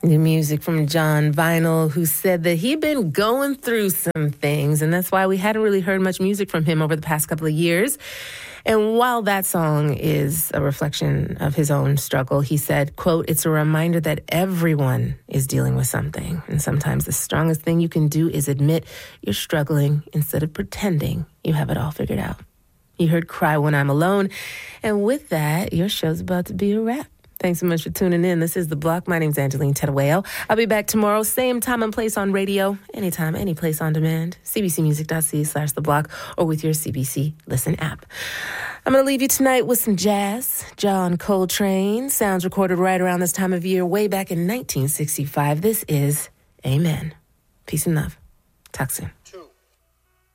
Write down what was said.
New music from John Vinyl, who said that he'd been going through some things, and that's why we hadn't really heard much music from him over the past couple of years. And while that song is a reflection of his own struggle, he said, quote, "It's a reminder that everyone is dealing with something. And sometimes the strongest thing you can do is admit you're struggling instead of pretending you have it all figured out." You heard Cry When I'm Alone. And with that, your show's about to be a wrap. Thanks so much for tuning in. This is The Block. My name's Angeline Tettaweo. I'll be back tomorrow, same time and place on radio, anytime, any place on demand, cbcmusic.ca/The Block, or with your CBC Listen app. I'm going to leave you tonight with some jazz. John Coltrane, sounds recorded right around this time of year, way back in 1965. This is Amen. Peace and love. Talk soon.